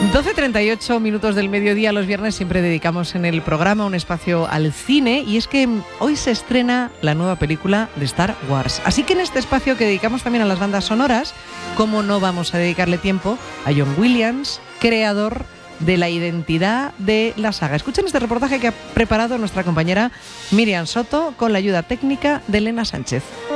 12:38 minutos del mediodía. Los viernes siempre dedicamos en el programa un espacio al cine, y es que hoy se estrena la nueva película de Star Wars. Así que en este espacio que dedicamos también a las bandas sonoras, ¿cómo no vamos a dedicarle tiempo a John Williams, creador de la identidad de la saga? Escuchen este reportaje que ha preparado nuestra compañera Miriam Soto con la ayuda técnica de Elena Sánchez.